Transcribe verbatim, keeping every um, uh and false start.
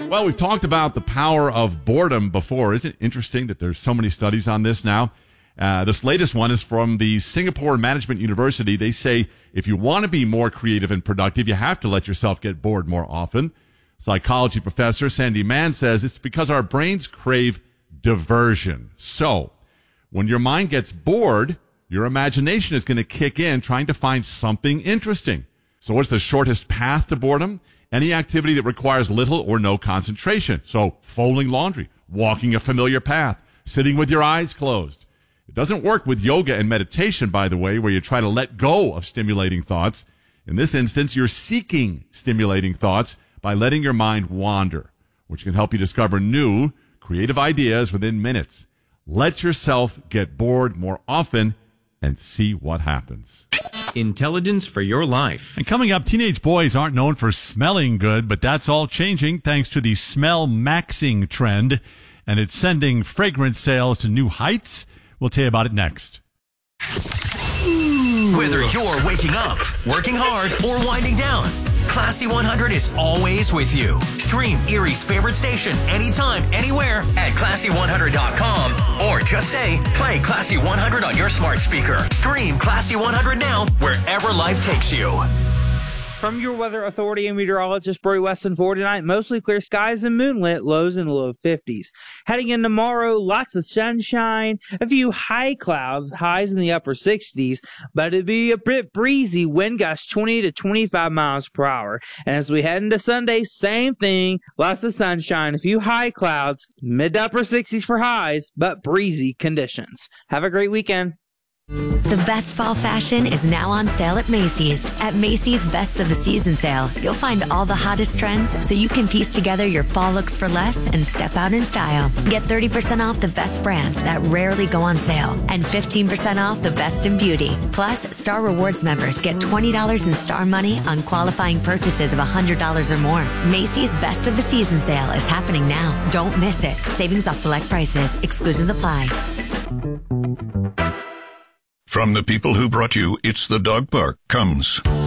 Well, we've talked about the power of boredom before. Isn't it interesting that there's so many studies on this now? Uh, this latest one is from the Singapore Management University. They say if you want to be more creative and productive, you have to let yourself get bored more often. Psychology professor Sandy Mann says it's because our brains crave diversion. So when your mind gets bored, your imagination is going to kick in trying to find something interesting. So what's the shortest path to boredom? Any activity that requires little or no concentration. So folding laundry, walking a familiar path, sitting with your eyes closed. It doesn't work with yoga and meditation, by the way, where you try to let go of stimulating thoughts. In this instance, you're seeking stimulating thoughts by letting your mind wander, which can help you discover new, creative ideas within minutes. Let yourself get bored more often and see what happens. Intelligence for your life. And coming up, teenage boys aren't known for smelling good, but that's all changing thanks to the smell maxing trend, and it's sending fragrance sales to new heights. We'll tell you about it next. Whether you're waking up, working hard, or winding down, Classy one hundred is always with you. Stream Erie's favorite station anytime, anywhere at classy one hundred dot com, or just say, play Classy one hundred on your smart speaker. Stream Classy one hundred now wherever life takes you. From your weather authority and meteorologist Brody Weston for tonight, mostly clear skies and moonlit, lows in the low fifties. Heading in tomorrow, lots of sunshine, a few high clouds, highs in the upper sixties, but it'd be a bit breezy, wind gusts twenty to twenty-five miles per hour. And as we head into Sunday, same thing, lots of sunshine, a few high clouds, mid to upper sixties for highs, but breezy conditions. Have a great weekend. The best fall fashion is now on sale at Macy's. At Macy's Best of the Season sale, you'll find all the hottest trends so you can piece together your fall looks for less and step out in style. Get thirty percent off the best brands that rarely go on sale and fifteen percent off the best in beauty. Plus, Star Rewards members get twenty dollars in Star money on qualifying purchases of one hundred dollars or more. Macy's Best of the Season sale is happening now. Don't miss it. Savings off select prices. Exclusions apply. From the people who brought you It's the Dog Park comes